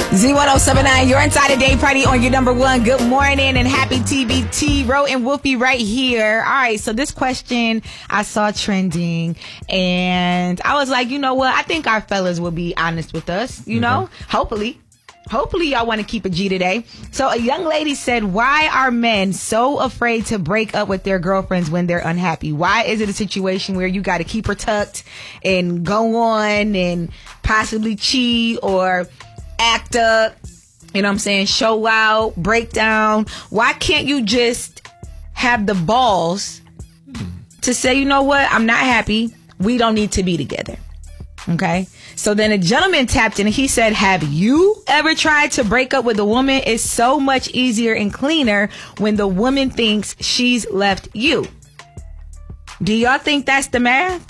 Z1079, you're inside a day party on your number one. Good morning and happy TBT. Ro and Wolfie right here. All right, so this question I saw trending, and I was like, you know what? I think our fellas will be honest with us, you know? Hopefully y'all want to keep a G today. So a young lady said, why are men so afraid to break up with their girlfriends when they're unhappy? Why is it a situation where you got to keep her tucked and go on and possibly cheat or act up, you know what I'm saying, show out, break down? Why can't you just have the balls to say, you know what, I'm not happy, we don't need to be together? Okay, so then a gentleman tapped in and he said, have you ever tried to break up with a woman? It's so much easier and cleaner when the woman thinks she's left you. Do y'all think that's the math?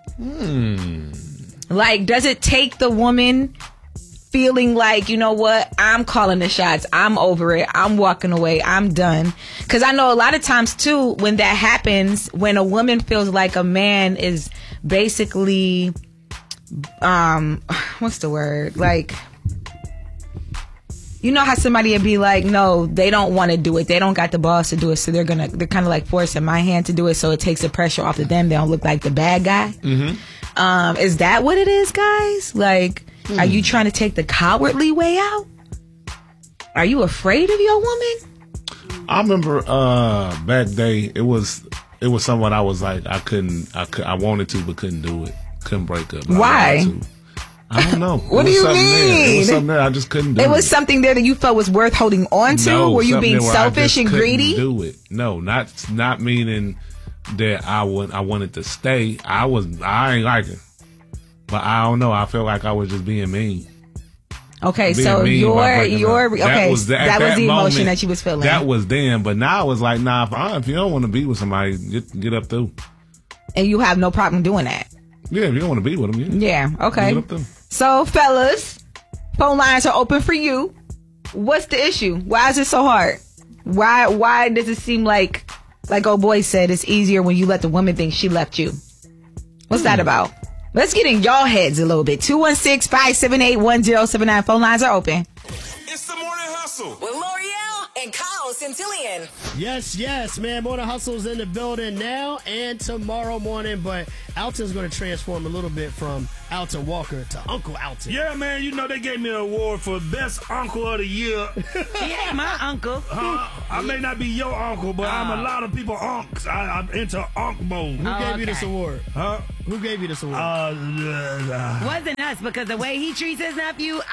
Like, does it take the woman feeling like, you know what, I'm calling the shots, I'm over it, I'm walking away, I'm done? Because I know a lot of times too, when that happens, when a woman feels like a man is basically what's the word, like, you know how somebody would be like, no, they don't want to do it, they don't got the balls to do it, so they're kind of like forcing my hand to do it, so it takes the pressure off of them, they don't look like the bad guy. Is that what it is, guys? Like, are you trying to take the cowardly way out? Are you afraid of your woman? I remember back day, it was someone I was like, I wanted to but couldn't do it, couldn't break up. Why? I don't know. What do you mean? It was something there I just couldn't do. It was something there that you felt was worth holding on to? No, were you being selfish and greedy? Do it. No, not meaning that I wanted to stay. I ain't like it. But I don't know. I felt like I was just being mean. Okay, so that was the emotion moment, that you was feeling. That was then, but now it's like, nah, if you don't want to be with somebody, get up through. And you have no problem doing that. Yeah, if you don't want to be with them, yeah, okay. Get up through. So, fellas, phone lines are open for you. What's the issue? Why is it so hard? Why does it seem like old boy said, it's easier when you let the woman think she left you? What's that about? Let's get in y'all heads a little bit. 216-578-1079. Phone lines are open. It's the Morning Hustle with L'Oreal and Kyle Centillion. Yes, man. Morning Hustle's in the building now and tomorrow morning. But Alton's going to transform a little bit from Alton Walker to Uncle Alton. Yeah, man. You know, they gave me an award for Best Uncle of the Year. He ain't my uncle. I may not be your uncle, but I'm a lot of people unks. I'm into unk mode. Who gave you this award? Huh? Who gave you this award? Wasn't us, because the way he treats his nephew,